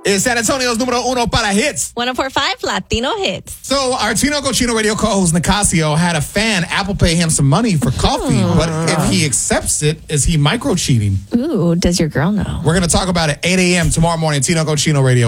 is San Antonio's numero uno para hits. 104.5 Latino Hits. So our Tino Cochino radio co-host Nicasio had a fan Apple pay him some money for coffee, but if he accepts it, is he micro cheating? Ooh, does your girl know? We're going to talk about it 8 a.m. tomorrow morning, Tino Cochino radio.